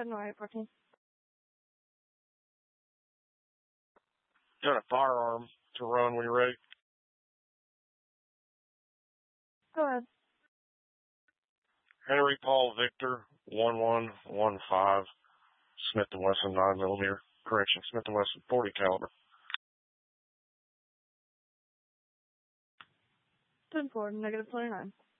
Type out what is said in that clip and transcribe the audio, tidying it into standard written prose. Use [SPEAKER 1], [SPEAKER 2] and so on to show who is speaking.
[SPEAKER 1] ahead, Nora 814.
[SPEAKER 2] Got a firearm to run when you're ready.
[SPEAKER 1] Go ahead.
[SPEAKER 2] Henry Paul Victor 1115 Smith & Wesson 9mm. Correction, Smith & Wesson 40 caliber.
[SPEAKER 1] 10-4, -29.